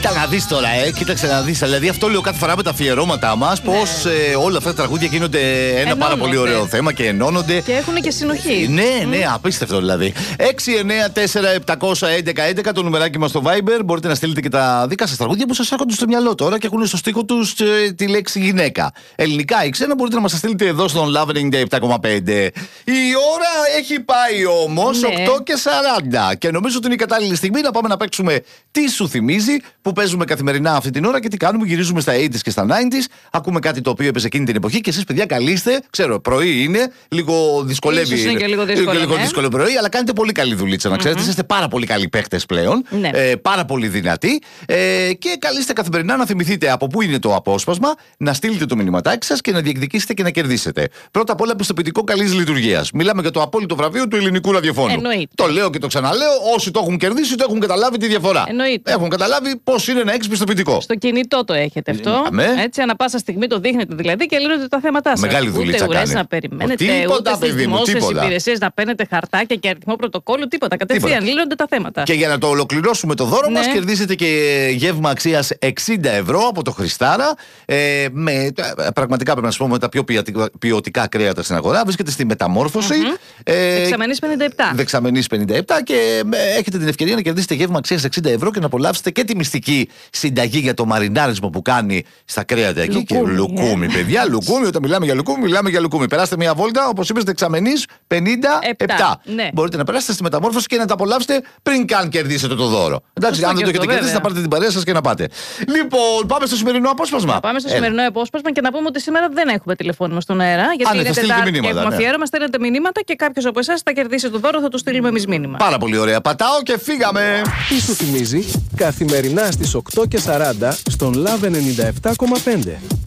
Κοίτα να δεις τώρα, κοίταξε να δεις. Δηλαδή, αυτό λέω κάθε φορά με τα αφιερώματά μας. Πως όλα αυτά τα τραγούδια γίνονται ένα πάρα πολύ ωραίο θέμα και ενώνονται. Και έχουν και συνοχή. Ναι, απίστευτο δηλαδή. 694-711-11 το νουμεράκι μας στο Viber. Μπορείτε να στείλετε και τα δικά σας τραγούδια που σας έρχονται στο μυαλό τώρα και έχουν στο στίχο τους τη λέξη γυναίκα. Ελληνικά ή ξένα μπορείτε να μας τα στείλετε εδώ στον Love 97,5. Η ώρα έχει πάει όμως 8:40 και νομίζω ότι είναι η κατάλληλη στιγμή να πάμε να παίξουμε τι σου θυμίζει που παίζουμε καθημερινά αυτή την ώρα και τι κάνουμε. Γυρίζουμε στα 80s και στα 90s. Ακούμε κάτι το οποίο έπαιζε εκείνη την εποχή και εσείς, παιδιά, καλείστε. Ξέρω, πρωί είναι, λίγο δυσκολεύει. Ίσως είναι και λίγο δύσκολο πρωί, αλλά κάνετε πολύ καλή δουλίτσα να ξέρετε. Είστε πάρα πολύ καλοί παίχτες πλέον. Πάρα πολύ δυνατοί. Και καλείστε καθημερινά να θυμηθείτε από πού είναι το απόσπασμα, να στείλετε το μηνυματάκι σας και να διεκδικήσετε και να κερδίσετε. Πρώτα απ' όλα, πιστοποιητικό καλής λειτουργίας. Μιλάμε για το απόλυτο βραβείο του ελληνικού ραδιοφώνου. Εννοείται. Το λέω και το ξαναλέω. Όσοι το έχουν κερδίσει, το έχουν καταλάβει τη διαφορά. Εννοείται. Έχουν καταλάβει πώς είναι να έχεις πιστοποιητικό. Στο κινητό το έχετε αυτό. Έτσι, ανά πάσα στιγμή το δείχνετε δηλαδή και λύνονται τα θέματα σας. Μεγάλη δουλίτσα ούτε ουρές να περιμένετε, ούτε στις δημόσιες υπηρεσίες να παίρνετε χαρτάκια και αριθμό πρωτοκόλλου, τίποτα. Κατευθείαν λύνονται τα θέματα. Και για να το ολοκληρώσουμε το δώρο μας, κερδίσετε και γεύμα αξίας 60 ευρώ από το Χριστάρα. Πραγματικά πρέπει να σας πω με τα πιο ποιοτικά κρέατα στην αγορά. Βρίσκεται στη Μεταμόρφωση. Δεξαμενής 57. Δεξαμενής 57 και έχετε την ευκαιρία να κερδίσετε γεύμα αξίας 60 ευρώ και να απολαύσετε και τη μυστική συνταγή για το μαρινάρισμα που κάνει στα κρέατα εκεί. Και λουκούμι, παιδιά, λουκούμι. Όταν μιλάμε για λουκούμι, μιλάμε για λουκούμι. Περάστε μια βόλτα, όπως είπες, Δεξαμενής 57. Μπορείτε να περάσετε στη Μεταμόρφωση και να τα απολαύσετε πριν καν κερδίσετε το δώρο. Εντάξει, αν δεν το έχετε κερδίσει, θα πάρετε την παρέα σας και να πάτε. Λοιπόν, πάμε στο σημερινό απόσπασμα. Πάμε στο σημερινό απόσπασμα και να πούμε ότι σήμερα δεν έχουμε τηλεφώνημα στον αέρα. Γιατί είναι Τετάρτη και έχουμε αφιέρωμα, στέλνετε μηνύματα και κάποιος από εσάς θα κερδίσει το δώρο, θα του στείλουμε εμείς μήνυμα. Πάρα πολύ ωραία. Πατάω και φύγαμε. Τι σου θυμίζει, καθημερινά στις 8:40 στον Love 97,5.